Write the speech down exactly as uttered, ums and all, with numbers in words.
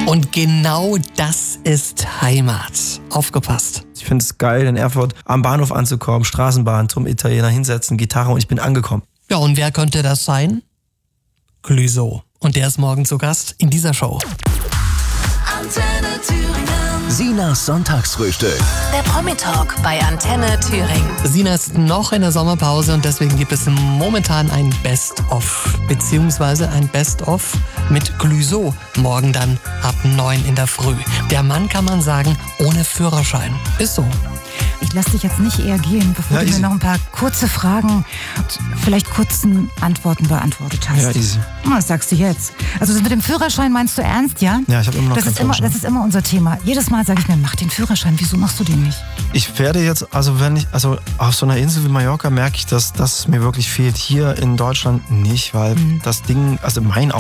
Und genau das ist Heimat. Aufgepasst. Ich finde es geil, in Erfurt am Bahnhof anzukommen, Straßenbahn zum Italiener hinsetzen, Gitarre und ich bin angekommen. Ja, und wer könnte das sein? Clouseau. Und der ist morgen zu Gast in dieser Show. Antenne Thüringen. Sinas Sonntagsfrühstück. Der Promi-Talk bei Antenne Thüringen. Sina ist noch in der Sommerpause und deswegen gibt es momentan ein Best-of, beziehungsweise ein Best-of mit Clouseau. Morgen dann ab neun in der Früh. Der Mann, kann man sagen, ohne Führerschein. Ist so. Ich lasse dich jetzt nicht eher gehen, bevor Ja, du easy. mir noch ein paar kurze Fragen und vielleicht kurzen Antworten beantwortet hast. Ja, easy. Was sagst du jetzt? Also das mit dem Führerschein meinst du ernst, ja? Ja, ich habe immer noch Das keinen ist immer, Führerschein. das ist immer unser Thema. Jedes Mal sage ich mir, mach den Führerschein. Wieso machst du den nicht? Ich werde jetzt, also wenn ich, also auf so einer Insel wie Mallorca merke ich, dass das mir wirklich fehlt. Hier in Deutschland nicht, weil das Ding, also mein